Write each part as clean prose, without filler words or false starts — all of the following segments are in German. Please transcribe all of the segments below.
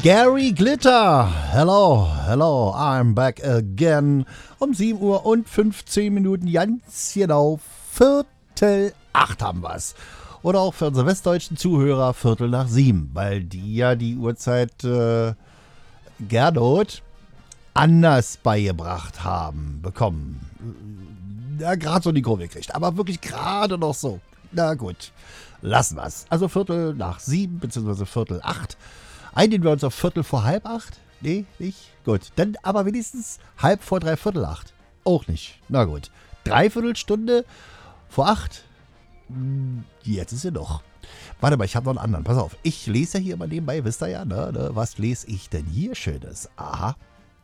Gary Glitter. Hello, I'm back again. Um 7 Uhr und 15 Minuten, ganz genau, 7:15 haben wir's. Oder auch für unsere westdeutschen Zuhörer 6:15, weil die ja die Uhrzeit Gernot anders beigebracht bekommen. Ja, gerade so die Kurve gekriegt, aber wirklich gerade noch so. Na gut, lassen wir's. Also 7:15 bzw. 7:45. Einigen wir uns auf 7:45? Nee, nicht? Gut, dann aber wenigstens 7:30, 7:45. Auch nicht. Na gut. Dreiviertelstunde vor 8. Jetzt ist sie noch. Warte mal, ich habe noch einen anderen. Pass auf, ich lese ja hier mal nebenbei, wisst ihr ja, ne? Was lese ich denn hier Schönes? Aha.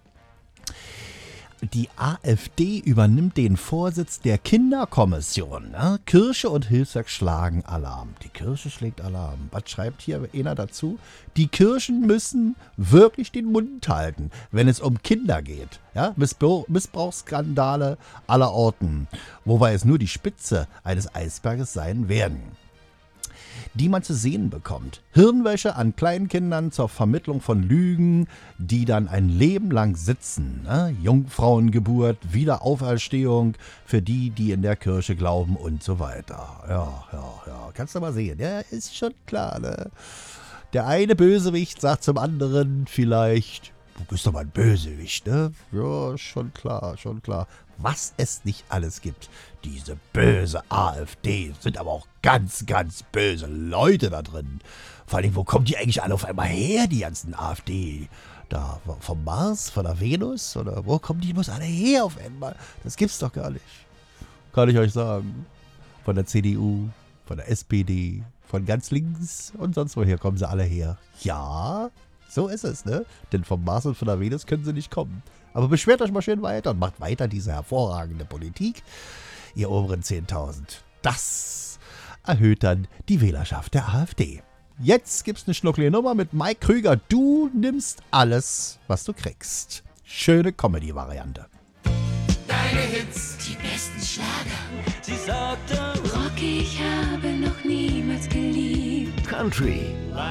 Die AfD übernimmt den Vorsitz der Kinderkommission. Ne? Kirche und Hilfswerk schlagen Alarm. Die Kirche schlägt Alarm. Was schreibt hier einer dazu? Die Kirchen müssen wirklich den Mund halten, wenn es um Kinder geht. Ja? Missbrauchsskandale aller Orten, wobei es nur die Spitze eines Eisberges sein werden, die man zu sehen bekommt. Hirnwäsche an Kleinkindern zur Vermittlung von Lügen, die dann ein Leben lang sitzen. Ne? Jungfrauengeburt, Wiederauferstehung für die, die in der Kirche glauben und so weiter. Ja. Kannst du mal sehen. Ja, ist schon klar, ne? Der eine Bösewicht sagt zum anderen vielleicht, du bist doch mal ein Bösewicht, ne? Ja, schon klar. Was es nicht alles gibt. Diese böse AfD, sind aber auch ganz, ganz böse Leute da drin. Vor allem, wo kommen die eigentlich alle auf einmal her, die ganzen AfD? Da vom Mars, von der Venus? Oder wo kommen die bloß alle her auf einmal? Das gibt's doch gar nicht. Kann ich euch sagen. Von der CDU, von der SPD, von ganz links und sonst woher kommen sie alle her. Ja, so ist es, ne? Denn vom Mars und von der Venus können sie nicht kommen. Aber beschwert euch mal schön weiter und macht weiter diese hervorragende Politik, ihr oberen 10.000. Das erhöht dann die Wählerschaft der AfD. Jetzt gibt's eine schnucklige Nummer mit Mike Krüger. Du nimmst alles, was du kriegst. Schöne Comedy-Variante. Deine Hits, Die besten Schlager. sie sagte Rock, ich habe noch niemals geliebt. Country,